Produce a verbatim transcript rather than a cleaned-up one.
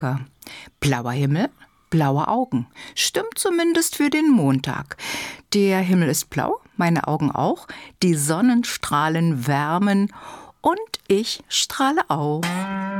Blauer Himmel, blaue Augen. Stimmt zumindest für den Montag. Der Himmel ist blau, meine Augen auch. Die Sonnenstrahlen wärmen und ich strahle auf.